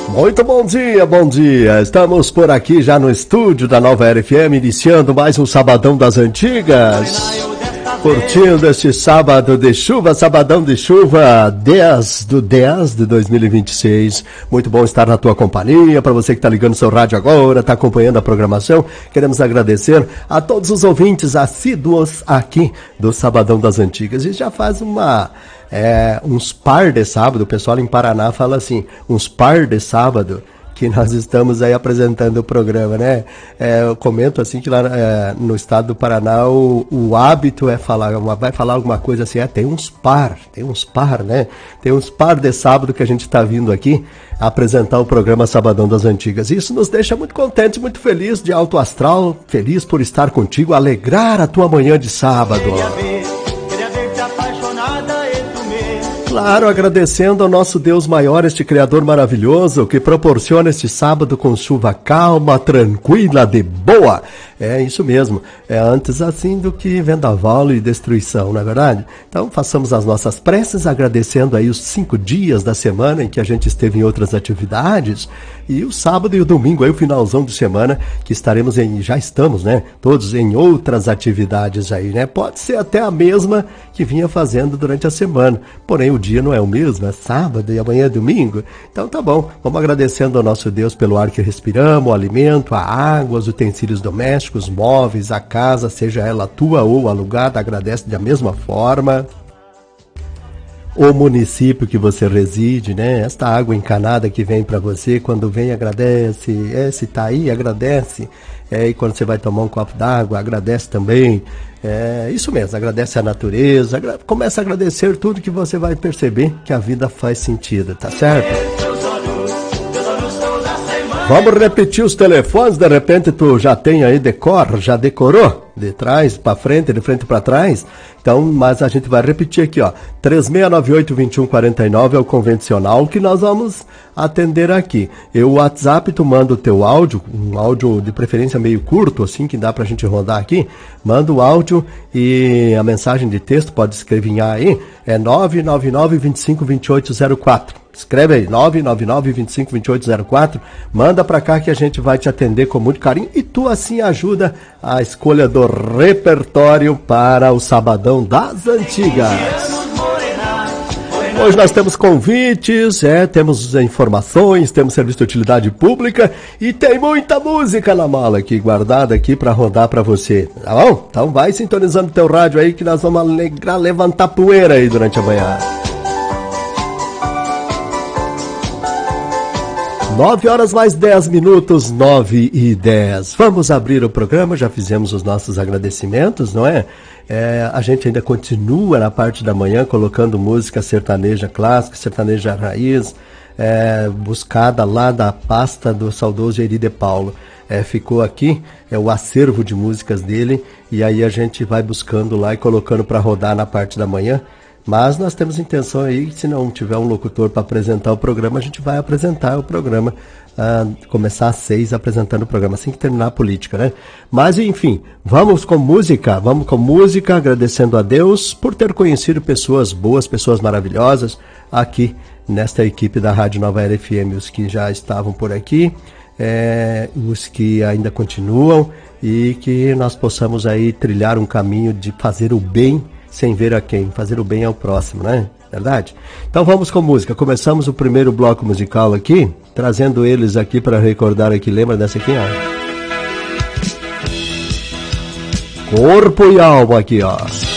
Muito bom dia, bom dia. Estamos por aqui já no estúdio da Nova Era FM, iniciando mais um Sabadão das Antigas. Curtindo este sábado de chuva, sabadão de chuva, 10/10 de 2026. Muito bom estar na tua companhia. Para você que está ligando seu rádio agora, está acompanhando a programação, queremos agradecer a todos os ouvintes assíduos aqui do Sabadão das Antigas. E já faz uns par de sábado, o pessoal em Paraná fala assim, uns par de sábado, que nós estamos aí apresentando o programa, né? Eu comento assim que lá no estado do Paraná o hábito é falar, vai falar alguma coisa assim, tem uns par, né? Tem uns par de sábado que a gente está vindo aqui apresentar o programa Sabadão das Antigas. Isso nos deixa muito contentes, muito felizes, de alto astral, feliz por estar contigo, alegrar a tua manhã de sábado. Claro, agradecendo ao nosso Deus maior, este Criador maravilhoso, que proporciona este sábado com chuva calma, tranquila, de boa. É isso mesmo, é antes assim do que vendaval e destruição, não é verdade? Então façamos as nossas preces, agradecendo aí os 5 dias da semana em que a gente esteve em outras atividades, e o sábado e o domingo, aí o finalzão de semana, que já estamos, né, todos em outras atividades aí, né? Pode ser até a mesma que vinha fazendo durante a semana, porém o dia não é o mesmo, é sábado e amanhã é domingo. Então tá bom, vamos agradecendo ao nosso Deus pelo ar que respiramos, o alimento, a água, os utensílios domésticos, os móveis, a casa, seja ela tua ou alugada, agradece da mesma forma. O município que você reside, né? Esta água encanada que vem para você, quando vem agradece, se tá aí, agradece. E quando você vai tomar um copo d'água, agradece também. Isso mesmo, agradece a natureza, começa a agradecer tudo que você vai perceber que a vida faz sentido, tá certo? Vamos repetir os telefones, de repente tu já tem aí já decorou? De trás para frente, de frente para trás. Então, mas a gente vai repetir aqui, ó. 3698-2149 é o convencional que nós vamos atender aqui. O WhatsApp, tu manda o teu áudio, um áudio de preferência meio curto, assim, que dá pra gente rodar aqui. Manda o áudio e a mensagem de texto, pode escrever aí, é 999-252804. Escreve aí, 999-252804. Manda pra cá que a gente vai te atender com muito carinho. E tu assim ajuda a escolha do repertório para o Sabadão das Antigas. Hoje nós temos convites, temos informações, temos serviço de utilidade pública e tem muita música na mala aqui, guardada aqui para rodar para você, tá bom? Então vai sintonizando teu rádio aí que nós vamos levantar poeira aí durante a manhã. 9h mais 10 minutos, 9h10. Vamos abrir o programa, já fizemos os nossos agradecimentos, não é? A gente ainda continua na parte da manhã colocando música sertaneja clássica, sertaneja raiz, buscada lá da pasta do saudoso Eri de Paulo. Ficou aqui o acervo de músicas dele e aí a gente vai buscando lá e colocando para rodar na parte da manhã. Mas nós temos intenção aí, se não tiver um locutor para apresentar o programa, a gente vai apresentar o programa, começar às 6 apresentando o programa, assim que terminar a política, né? Mas enfim, vamos com música, agradecendo a Deus por ter conhecido pessoas boas, pessoas maravilhosas aqui nesta equipe da Rádio Nova Era FM, os que já estavam por aqui, os que ainda continuam e que nós possamos aí trilhar um caminho de fazer o bem sem ver a quem, fazer o bem ao próximo, né? Verdade? Então vamos com música. Começamos o primeiro bloco musical aqui, trazendo eles aqui para recordar aqui. Lembra dessa aqui, ó? Corpo e alma aqui, ó.